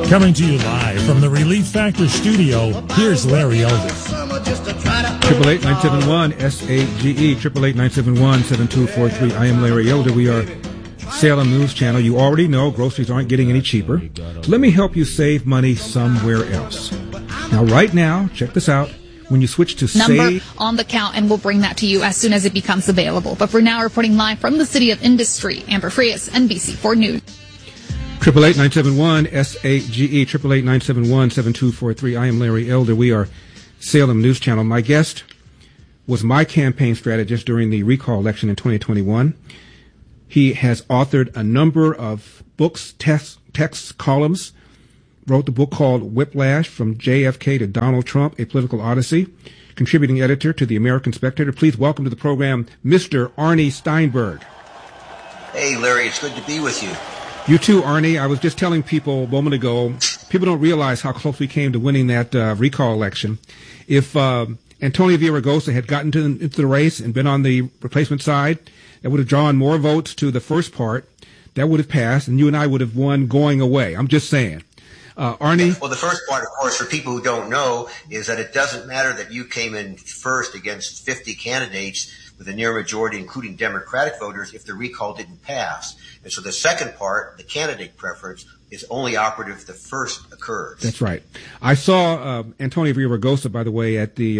Coming to you live from the Relief Factor studio, here's Larry Elder. 888-971-SAGE, 888-971-7243. I am Larry Elder. We are Salem News Channel. You already know groceries aren't getting any cheaper. So let me help you save money somewhere else. Now, right now, check this out. When you switch to number on the count, and we'll bring that to you as soon as it becomes available. But for now, reporting live from the City of Industry, Amber Frias, NBC4 News. 888-971-SAGE, 888-971-7243. I am Larry Elder. We are Salem News Channel. My guest was my campaign strategist during the recall election in 2021. He has authored a number of books, texts, columns, wrote the book called Whiplash, From JFK to Donald Trump, A Political Odyssey, contributing editor to the American Spectator. Please welcome to the program, Mr. Arnie Steinberg. Hey, Larry, it's good to be with you. You too, Arnie. I was just telling people a moment ago, people don't realize how close we came to winning that recall election. If Antonio Villaraigosa had gotten into the race and been on the replacement side, that would have drawn more votes to the first part. That would have passed, and you and I would have won going away. I'm just saying. Arnie? Well, the first part, of course, for people who don't know, is that it doesn't matter that you came in first against 50 candidates with a near majority, including Democratic voters, if the recall didn't pass. And so the second part, the candidate preference, is only operative if the first occurs. That's right. I saw Antonio Villaraigosa, by the way, at the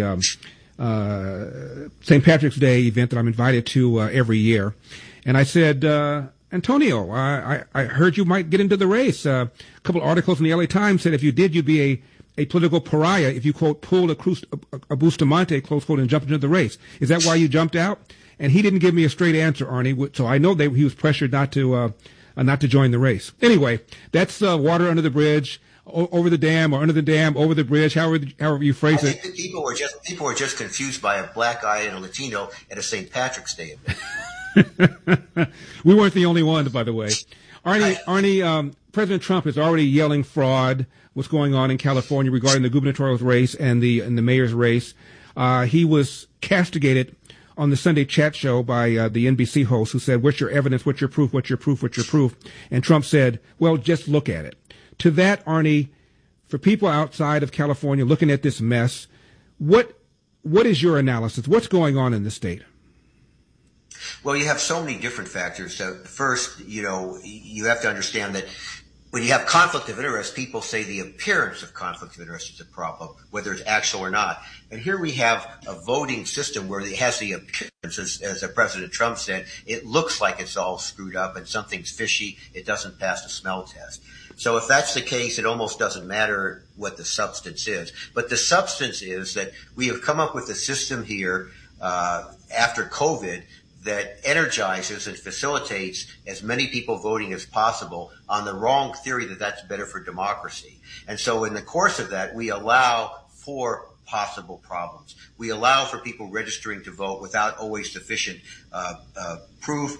St. Patrick's Day event that I'm invited to every year. And I said, Antonio, I heard you might get into the race. A couple of articles in the LA Times said if you did, you'd be a political pariah if you, quote, pulled a Bustamante, close quote, and jumped into the race. Is that why you jumped out? And he didn't give me a straight answer, Arnie, so I know he was pressured not to join the race. Anyway, that's water under the bridge, over the dam, or under the dam, over the bridge, however you phrase it. I think people were just confused by a black guy and a Latino at a St. Patrick's Day event. We weren't the only ones, by the way. Arnie, President Trump is already yelling fraud. What's going on in California regarding the gubernatorial race and the mayor's race? He was castigated on the Sunday chat show by the NBC host, who said, "What's your evidence? What's your proof? What's your proof? What's your proof?" And Trump said, "Well, just look at it." To that, Arnie, for people outside of California looking at this mess, what is your analysis? What's going on in the state? Well, you have so many different factors. So first, you have to understand that when you have conflict of interest, people say the appearance of conflict of interest is a problem, whether it's actual or not. And here we have a voting system where it has the appearance, as President Trump said, it looks like it's all screwed up and something's fishy. It doesn't pass the smell test. So if that's the case, it almost doesn't matter what the substance is. But the substance is that we have come up with a system here after COVID that energizes and facilitates as many people voting as possible on the wrong theory that that's better for democracy. And so in the course of that, we allow for possible problems. We allow for people registering to vote without always sufficient proof.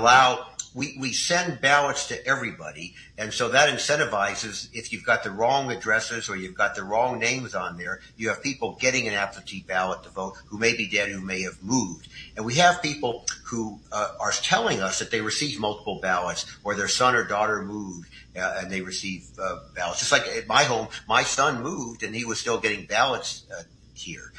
We send ballots to everybody, and so that incentivizes, if you've got the wrong addresses or you've got the wrong names on there, you have people getting an absentee ballot to vote who may be dead, who may have moved. And we have people who are telling us that they received multiple ballots, or their son or daughter moved and they received ballots. Just like at my home, my son moved and he was still getting ballots here.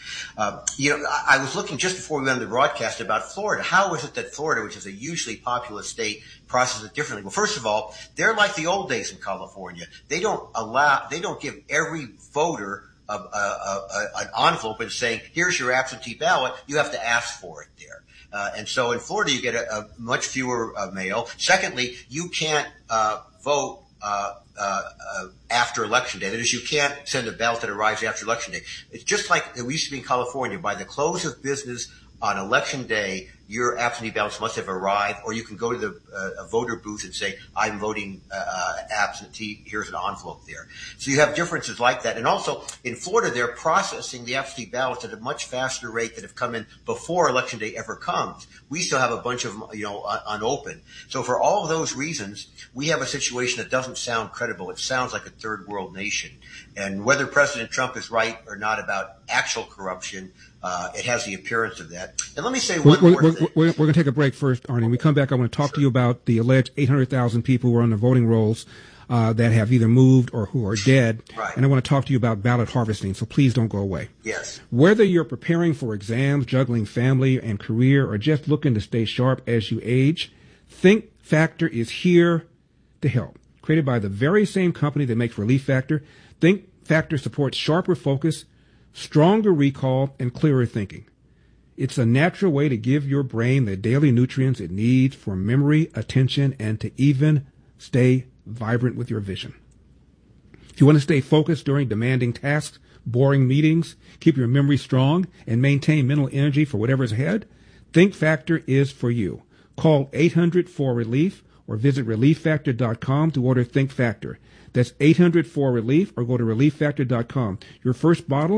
I was looking just before we went on the broadcast about Florida. How is it that Florida, which is a hugely populous state, processes it differently? Well, first of all, they're like the old days in California. They don't give every voter an envelope and saying, here's your absentee ballot. You have to ask for it there. And so in Florida, you get a much fewer mail. Secondly, you can't vote after Election Day. That is, you can't send a ballot that arrives after Election Day. It's just like it used to be in California. By the close of business on Election Day, your absentee ballots must have arrived, or you can go to the voter booth and say, I'm voting absentee, here's an envelope there. So you have differences like that. And also, in Florida, they're processing the absentee ballots at a much faster rate that have come in before Election Day ever comes. We still have a bunch of them, unopened. So for all of those reasons, we have a situation that doesn't sound credible. It sounds like a third world nation. And whether President Trump is right or not about actual corruption, it has the appearance of that. And let me say one more thing. We're going to take a break first, Arnie. When we come back, I want to talk to you about the alleged 800,000 people who are on the voting rolls. that have either moved or who are dead. Right. And I want to talk to you about ballot harvesting, so please don't go away. Yes. Whether you're preparing for exams, juggling family and career, or just looking to stay sharp as you age, Think Factor is here to help. Created by the very same company that makes Relief Factor, Think Factor supports sharper focus, stronger recall, and clearer thinking. It's a natural way to give your brain the daily nutrients it needs for memory, attention, and to even stay vibrant with your vision. If you want to stay focused during demanding tasks, boring meetings, keep your memory strong, and maintain mental energy for whatever's ahead, Think Factor is for you. Call 800-4RELIEF or visit ReliefFactor.com to order Think Factor. That's 800-4RELIEF or go to ReliefFactor.com. Your first bottle